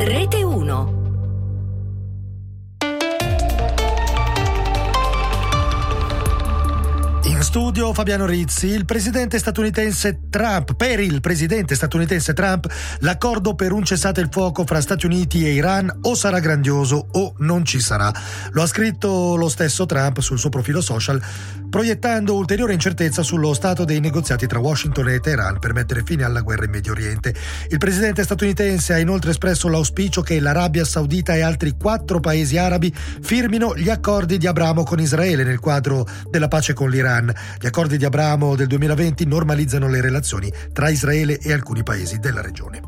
Rete 1. In studio Fabiano Rizzi. Per il presidente statunitense Trump, l'accordo per un cessate il fuoco fra Stati Uniti e Iran o sarà grandioso o non ci sarà. Lo ha scritto lo stesso Trump sul suo profilo social, proiettando ulteriore incertezza sullo stato dei negoziati tra Washington e Teheran per mettere fine alla guerra in Medio Oriente. Il presidente statunitense ha inoltre espresso l'auspicio che l'Arabia Saudita e altri 4 paesi arabi firmino gli accordi di Abramo con Israele nel quadro della pace con l'Iran. Gli accordi di Abramo del 2020 normalizzano le relazioni tra Israele e alcuni paesi della regione.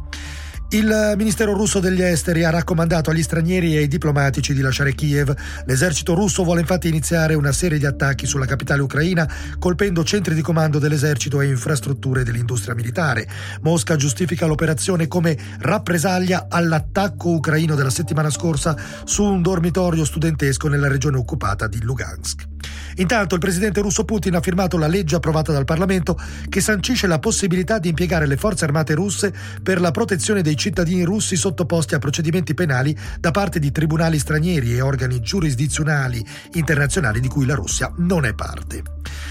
Il Ministero russo degli esteri ha raccomandato agli stranieri e ai diplomatici di lasciare Kiev. L'esercito russo vuole infatti iniziare una serie di attacchi sulla capitale ucraina, colpendo centri di comando dell'esercito e infrastrutture dell'industria militare. Mosca giustifica l'operazione come rappresaglia all'attacco ucraino della settimana scorsa su un dormitorio studentesco nella regione occupata di Lugansk. Intanto il presidente russo Putin ha firmato la legge approvata dal Parlamento che sancisce la possibilità di impiegare le forze armate russe per la protezione dei cittadini russi sottoposti a procedimenti penali da parte di tribunali stranieri e organi giurisdizionali internazionali di cui la Russia non è parte.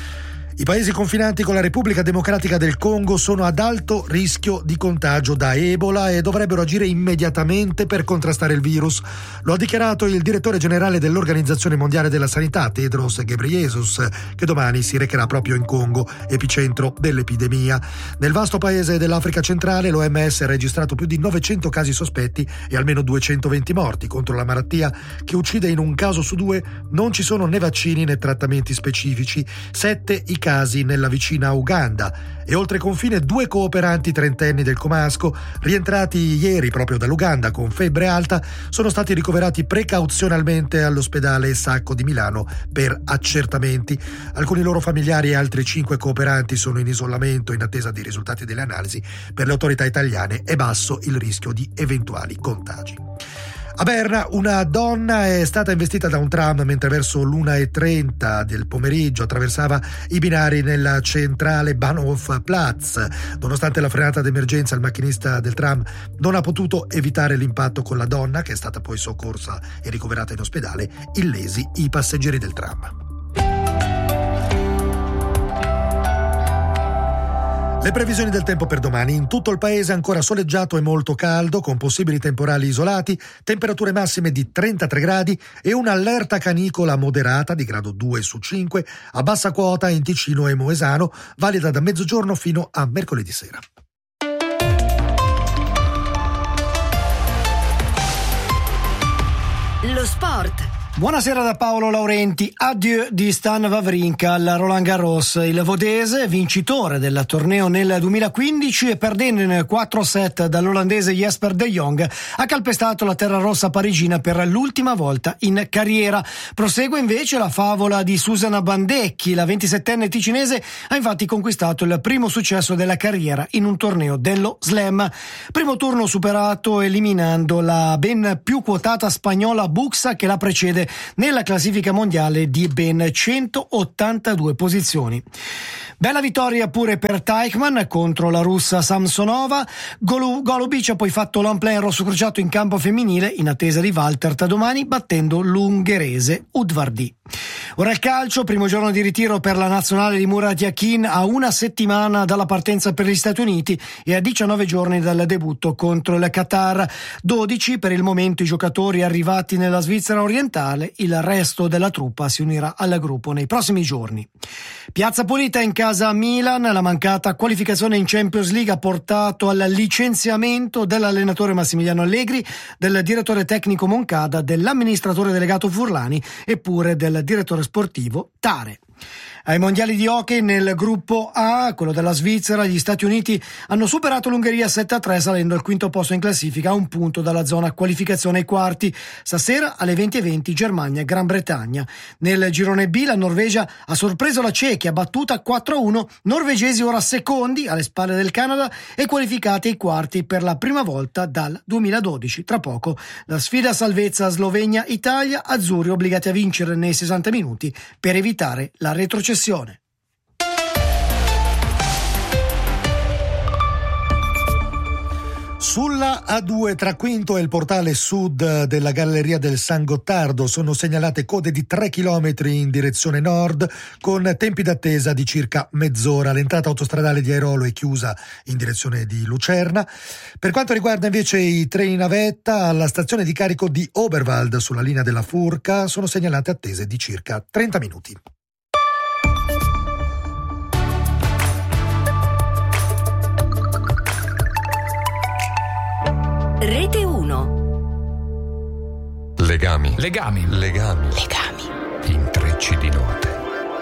I paesi confinanti con la Repubblica Democratica del Congo sono ad alto rischio di contagio da Ebola e dovrebbero agire immediatamente per contrastare il virus. Lo ha dichiarato il direttore generale dell'Organizzazione Mondiale della Sanità, Tedros Ghebreyesus, che domani si recherà proprio in Congo, epicentro dell'epidemia. Nel vasto paese dell'Africa centrale l'OMS ha registrato più di 900 casi sospetti e almeno 220 morti contro la malattia che uccide in un caso su 2. Non ci sono né vaccini né trattamenti specifici. 7 i casi nella vicina Uganda e oltre confine 2 cooperanti trentenni del comasco, rientrati ieri proprio dall'Uganda con febbre alta, sono stati ricoverati precauzionalmente all'ospedale Sacco di Milano per accertamenti. Alcuni loro familiari e altri 5 cooperanti sono in isolamento in attesa dei risultati delle analisi. Per le autorità italiane è basso il rischio di eventuali contagi. A Berna una donna è stata investita da un tram mentre verso l'1:30 del pomeriggio attraversava i binari nella centrale Bahnhofplatz. Nonostante la frenata d'emergenza, il macchinista del tram non ha potuto evitare l'impatto con la donna, che è stata poi soccorsa e ricoverata in ospedale, illesi i passeggeri del tram. Le previsioni del tempo per domani: in tutto il paese ancora soleggiato e molto caldo, con possibili temporali isolati, temperature massime di 33 gradi e un'allerta canicola moderata di grado 2 su 5 a bassa quota in Ticino e Moesano, valida da mezzogiorno fino a mercoledì sera. Lo sport. Buonasera da Paolo Laurenti. Addio di Stan Wawrinka al Roland Garros. Il vodese, vincitore del torneo nel 2015 e perdendo in 4 set dall'olandese Jesper de Jong, ha calpestato la terra rossa parigina per l'ultima volta in carriera. Prosegue invece la favola di Susanna Bandecchi. La 27enne ticinese ha infatti conquistato il primo successo della carriera in un torneo dello Slam. Primo turno superato eliminando la ben più quotata spagnola Buxa, che la precede nella classifica mondiale di ben 182 posizioni. Bella vittoria pure per Teichmann contro la russa Samsonova. Golubic ha poi fatto l'en-plein rossocrociato in campo femminile in attesa di Valter domani, battendo l'ungherese Udvardy. Ora il calcio, primo giorno di ritiro per la nazionale di Murat Yakin a una settimana dalla partenza per gli Stati Uniti e a 19 giorni dal debutto contro il Qatar. 12 per il momento i giocatori arrivati nella Svizzera orientale, il resto della truppa si unirà al gruppo nei prossimi giorni. Piazza pulita in casa a Milan, la mancata qualificazione in Champions League ha portato al licenziamento dell'allenatore Massimiliano Allegri, del direttore tecnico Moncada, dell'amministratore delegato Furlani e pure del direttore sportivo Tare. Ai mondiali di hockey nel gruppo A, quello della Svizzera, gli Stati Uniti hanno superato l'Ungheria 7-3 salendo al quinto posto in classifica a un punto dalla zona qualificazione ai quarti. Stasera alle 20:20 Germania e Gran Bretagna. Nel girone B la Norvegia ha sorpreso la Cechia, battuta 4-1, norvegesi ora secondi alle spalle del Canada e qualificati ai quarti per la prima volta dal 2012. Tra poco la sfida salvezza Slovenia-Italia, azzurri obbligati a vincere nei 60 minuti per evitare la retrocessione. Sulla A2 tra Quinto e il portale sud della galleria del San Gottardo sono segnalate code di 3 km in direzione nord con tempi d'attesa di circa mezz'ora. L'entrata autostradale di Airolo è chiusa in direzione di Lucerna. Per quanto riguarda invece i treni navetta, alla stazione di carico di Oberwald sulla linea della Furca sono segnalate attese di circa 30 minuti. Rete 1. Legami. Legami. Legami. Legami. Intrecci di note.